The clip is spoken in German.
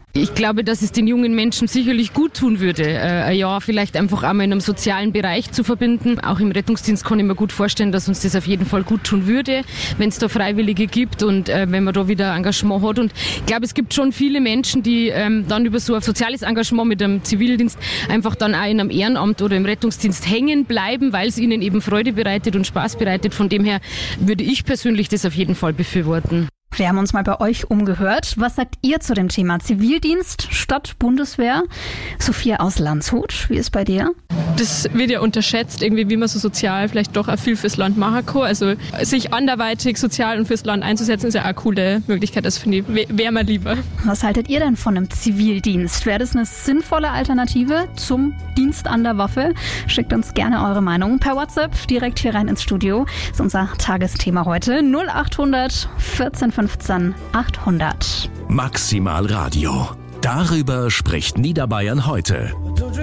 Ich glaube, dass es den jungen Menschen sicherlich gut tun würde, ein Jahr vielleicht einfach einmal in einem sozialen Bereich zu verbinden. Auch im Rettungsdienst kann ich mir gut vorstellen, dass uns das auf jeden Fall gut tun würde, wenn es da Freiwillige gibt und wenn man da wieder Engagement hat. Und ich glaube, es gibt schon viele Menschen, die dann über so ein soziales Engagement mit dem Zivildienst einfach dann auch in einem Ehrenamt oder im Rettungsdienst hängen bleiben, weil es ihnen eben Freude bereitet und Spaß bereitet. Von dem her würde ich persönlich das auf jeden Fall befürworten. Wir haben uns mal bei euch umgehört. Was sagt ihr zu dem Thema Zivildienst statt Bundeswehr? Sophia aus Landshut, wie ist bei dir? Das wird ja unterschätzt, irgendwie, wie man so sozial vielleicht doch auch viel fürs Land machen kann. Also sich anderweitig sozial und fürs Land einzusetzen, ist ja auch eine coole Möglichkeit. Das finde ich, wäre mir lieber. Was haltet ihr denn von einem Zivildienst? Wäre das eine sinnvolle Alternative zum Dienst an der Waffe? Schickt uns gerne eure Meinung per WhatsApp direkt hier rein ins Studio. Das ist unser Tagesthema heute. 0800 14 15 800. Maximal Radio. Darüber spricht Niederbayern heute.